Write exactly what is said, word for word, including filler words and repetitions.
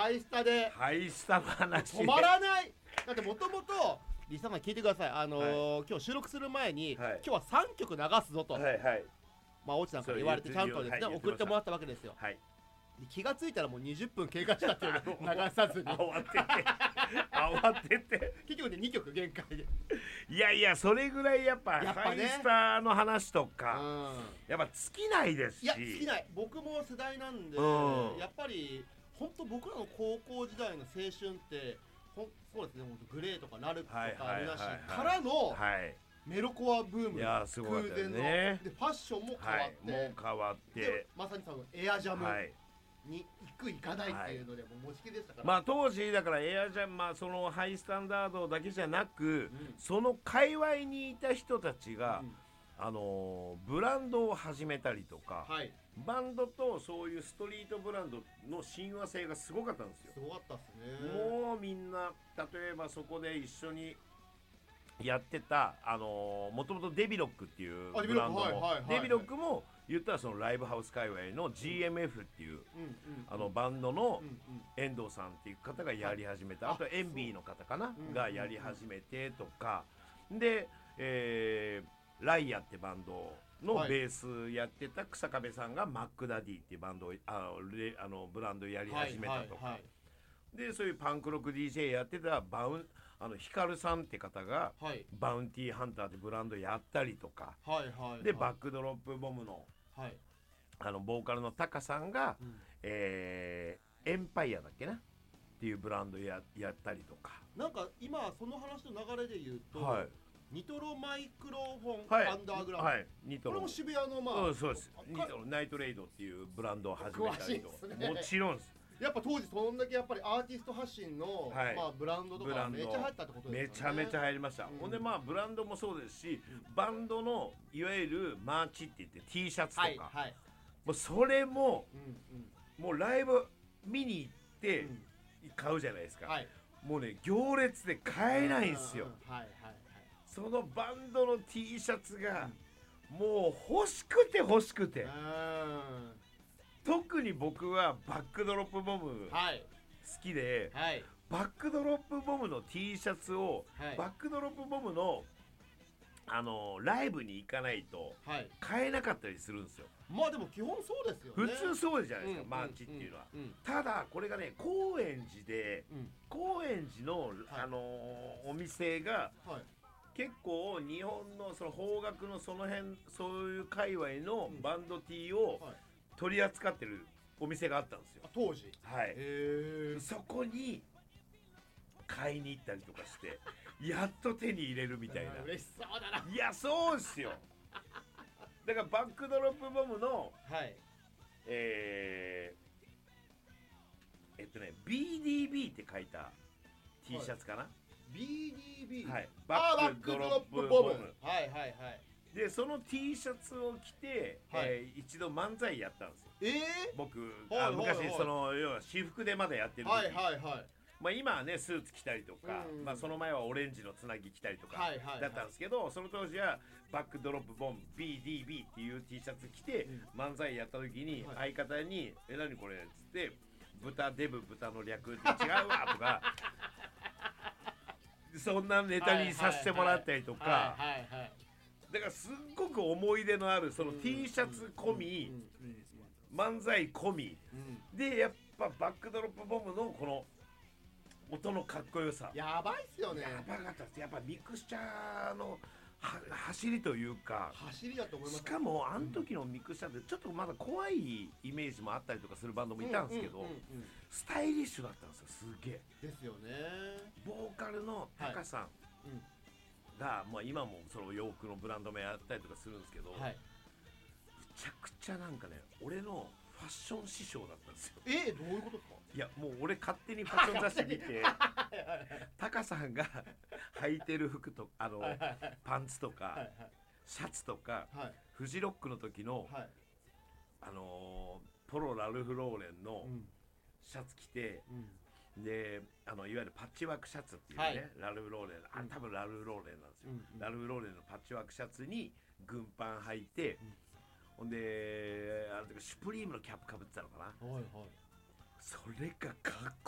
ハイスタでハイスタの話止まらない。だってもともとリサさん聞いてください。あのーは今日収録する前に、 はい今日はさんきょく流すぞと、 はいはいまあオチさんから言われてちゃんとですね、 はい送ってもらったわけですよ。 はいで気がついたらもうにじゅっぷん経過したっていうのを流さずに慌てて慌てて結局ねにきょく限界で、 いやいやそれぐらいやっぱやっぱねハイスタの話とうかん、 やっぱ尽きないですしいや尽きない。僕も世代なんで、 うんやっぱり本当僕らの高校時代の青春ってほんそうですね、本当グレーとかラルクとかはいはいはいはいありなしからのはいメロコアブーム、 いやすごかったよ空前のねでファッションも変わはいって、 もう変わっでてまさにそのエアジャムはいに行く行かないっていうのでもう持ちきりでしたから、 まあ当時だからエアジャンまあそのハイスタンダードだけじゃなく、 うんその界隈にいた人たちが、 うんあのーブランドを始めたりとか、 はい、 バンドとそういうストリートブランドの親和性がすごかったんですよ。 すごかったっすね。 もうみんな例えばそこで一緒にやってたあのー、もともとデビロックっていうあブランドも、 デビロックはいはいはいデビロックも言ったらそのライブハウス界隈の ジーエムエフ っていう、 うんうん、 あのバンドのうんうん遠藤さんっていう方がやり始めた、 はいあとエンビーの方かな、 うんがやり始めてとかで、えー、ライアってバンドのはいベースやってた草壁さんがマックダディっていうバンドをあのレあのブランドやり始めたとか、 はいはいはいでそういうパンクロック ディージェー やってたバウンあのヒカルさんって方がはいバウンティーハンターってブランドやったりとかはいはいでバックドロップボムのはい、 あのボーカルのタカさんが、 うんえーエンパイアだっけなっていうブランドややったりとか、 なんか今その話の流れで言うと、 はいニトロマイクロフォンはいアンダーグラウンド、 はいニトロこれも渋谷のまあ、 うんそうですかニトロナイトレイドっていうブランドを始めたりと詳しいっすねもちろんですやっぱ当時そんだけやっぱりアーティスト発信の、 はいまあ、ブランドとかブランドめっちゃ入ったってことですよね。 めちゃめちゃ入りました、 うんほんでまあブランドもそうですし、 うんバンドのいわゆるマーチって言って T シャツとか、 はいはい、 もうそれもうんもうライブ見に行ってうん買うじゃないですか、 うん、はいもうね行列で買えないんですよ、 うんうんはいはいそのバンドの T シャツがもう欲しくて欲しくて、 はい特に僕はバックドロップボムうん好はいきで、 はいバックドロップボムの T シャツを、 はいバックドロップボムのあのライブに行かないとはい、 買えなかったりするんですよ。 まあでも基本そうですよ普ね。 通そうじゃないですか、 んマーチっていうのは、 うんうんただこれがね高円寺でうん高円寺の、 はいあのーお店がはい結構日本のその邦楽のその辺そういう界隈のバンド T をはい取り扱ってるお店があったんですよあ。当時はい。 へえそこに買いに行ったりとかしてやっと手に入れるみたいな。 嬉しそうだな。 いやそうですよ。だからバックドロップボムのはいえー、えっとね ビーディービー って書いた T シャツかな。 ビーディービーはい。 あーバックドロップボム。 はいはいはいでその T シャツを着て、 はいえー一度漫才やったんですよ。 え僕、 はいはいあ昔はいその要は私服でまだやってー、 る時、 はいはいはいまあ今はねスーツ着たりとか、 うんまあその前はオレンジのつなぎ着たりとかはいはいはいだったんですけど、その当時はバックドロップボム ビーディービー っていう T シャツ着て、漫才やった時にはい相方に「え何これ?」っつって「豚デブ豚の略って違うわ」とかそんなネタにさせてもらったりとか、 はいはいはいだからすっごく思い出のあるその T シャツ込み、漫才込みでやっぱバックドロップボムのこの音のかっこよさやばいっすよね。 やばかったです。やっぱミクスチャーのは走りというか、 走りだと思います。 しかもあの時のミクスチャーってちょっとまだ怖いイメージもあったりとかするバンドもいたんですけど、 うううんスタイリッシュだったんですよ。すげえですよね。 ボーカルのタカさんうんが、まあ、今もその洋服のブランドもやったりとかするんですけど、 はい。 むちゃくちゃなんかね俺のファッション師匠だったんですよ。 えー、どういうことですか。 いやもう俺勝手にファッション雑誌見てタカさんが履いてる服とあのはいはいパンツとかはいシャツとかはいフジロックの時のはい。 あのーポロラルフローレンのうんシャツ着てうんであのいわゆるパッチワークシャツっていうね、 はいラルフローレンあうん多分ラルフローレンなんですよ、 うんうんラルフローレンのパッチワークシャツに軍パン履いて、 うんほんであの時シュプリームのキャップかぶってたのかな。 はいはい。 それがかっ